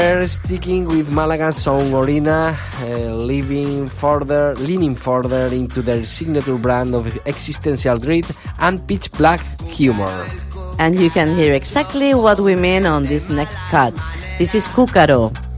We're sticking with Malagan song Orina, leaning further into their signature brand of existential dread and pitch black humor. And you can hear exactly what we mean on this next cut. This is Cúcaro.